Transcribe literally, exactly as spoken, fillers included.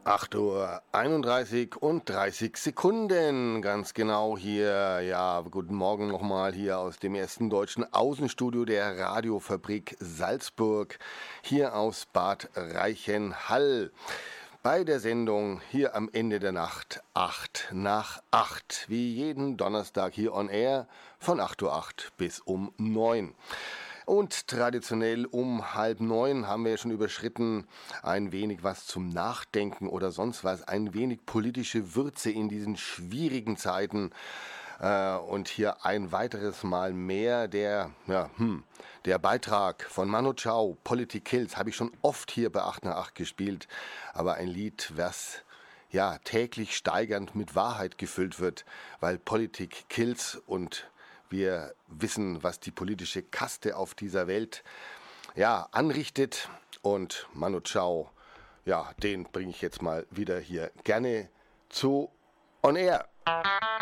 acht Uhr einunddreißig und dreißig Sekunden, ganz genau hier. Ja, guten Morgen nochmal hier aus dem ersten deutschen Außenstudio der Radiofabrik Salzburg, hier aus Bad Reichenhall. Bei der Sendung hier am Ende der Nacht, acht nach acht, wie jeden Donnerstag hier on air, von acht Uhr acht bis um neun. Und traditionell um halb neun haben wir ja schon überschritten, ein wenig was zum Nachdenken oder sonst was, ein wenig politische Würze in diesen schwierigen Zeiten. Äh, und hier ein weiteres Mal mehr der, ja, hm, der Beitrag von Manu Chao, Politik Kills, habe ich schon oft hier bei acht nach acht gespielt, aber ein Lied, was ja täglich steigernd mit Wahrheit gefüllt wird, weil Politik Kills und wir wissen, was die politische Kaste auf dieser Welt ja, anrichtet. Und Manu Chao, ja, den bringe ich jetzt mal wieder hier gerne zu On Air.